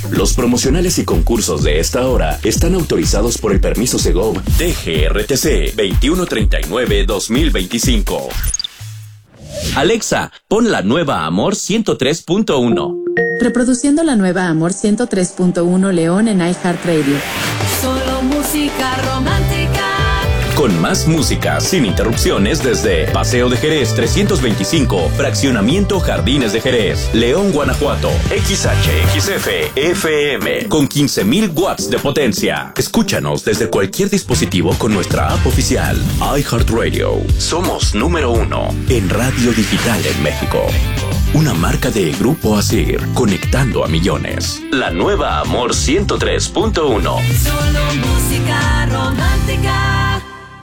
Los promocionales y concursos de esta hora están autorizados por el permiso Segov DGRTC 2139-2025. Alexa, pon la nueva Amor 103.1. Reproduciendo la nueva Amor 103.1 León en iHeartRadio. Solo música romántica. Con más música, sin interrupciones desde Paseo de Jerez 325, Fraccionamiento Jardines de Jerez, León, Guanajuato. XHXF FM con 15,000 watts de potencia. Escúchanos desde cualquier dispositivo con nuestra app oficial iHeartRadio. Somos número 1 en radio digital en México. Una marca de Grupo Asir, conectando a millones. La nueva Amor 103.1. Solo música romántica.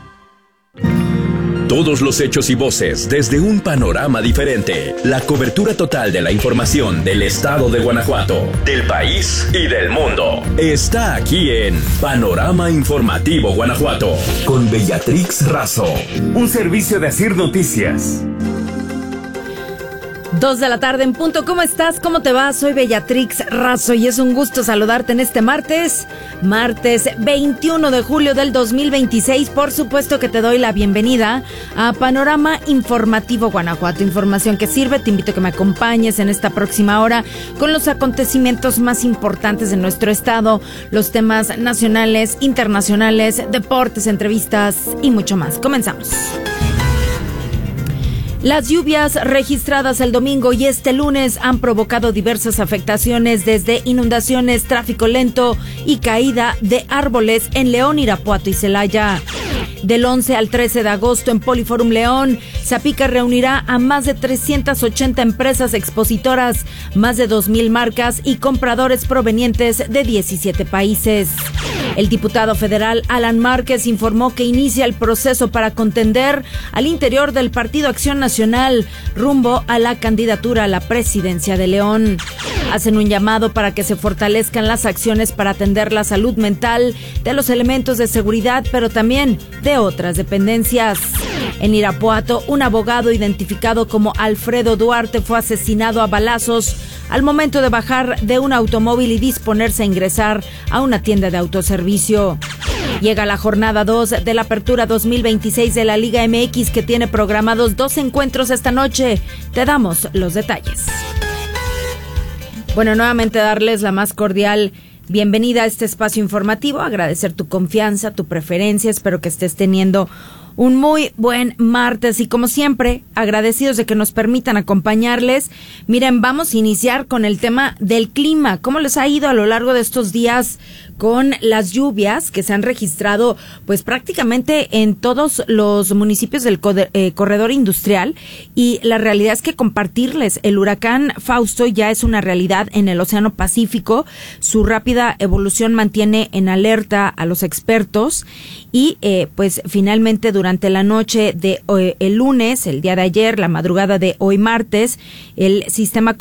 Todos los hechos y voces desde un panorama diferente. La cobertura total de la información del estado de Guanajuato, del país y del mundo. Está aquí en Panorama Informativo Guanajuato, con Bellatrix Razo. Un servicio de Asir Noticias. 2 de la tarde en punto. ¿Cómo estás? ¿Cómo te va? Soy Bellatrix Razo y es un gusto saludarte en este martes 21 de julio del 2026. Por supuesto que te doy la bienvenida a Panorama Informativo Guanajuato. Información que sirve. Te invito a que me acompañes en esta próxima hora con los acontecimientos más importantes de nuestro estado, los temas nacionales, internacionales, deportes, entrevistas y mucho más. Comenzamos. Las lluvias registradas el domingo y este lunes han provocado diversas afectaciones, desde inundaciones, tráfico lento y caída de árboles en León, Irapuato y Celaya. Del 11 al 13 de agosto en Poliforum León, Zapica reunirá a más de 380 empresas expositoras, más de 2,000 marcas y compradores provenientes de 17 países. El diputado federal Alan Márquez informó que inicia el proceso para contender al interior del Partido Acción Nacional rumbo a la candidatura a la presidencia de León. Hacen un llamado para que se fortalezcan las acciones para atender la salud mental de los elementos de seguridad, pero también de otras dependencias. En Irapuato, un abogado identificado como Alfredo Duarte fue asesinado a balazos al momento de bajar de un automóvil y disponerse a ingresar a una tienda de autoservicio. Llega la jornada 2 de la apertura 2026 de la Liga MX, que tiene programados 2 encuentros esta noche. Te damos los detalles. Bueno, nuevamente darles la más cordial bienvenida a este espacio informativo, agradecer tu confianza, tu preferencia, espero que estés teniendo un muy buen martes y, como siempre, agradecidos de que nos permitan acompañarles. Miren, vamos a iniciar con el tema del clima. ¿Cómo les ha ido a lo largo de estos días con las lluvias que se han registrado pues prácticamente en todos los municipios del corredor industrial? Y la realidad es que compartirles, el huracán Fausto ya es una realidad en el Océano Pacífico. Su rápida evolución mantiene en alerta a los expertos y pues finalmente durante la noche de el lunes, el día de ayer, la madrugada de hoy martes, el sistema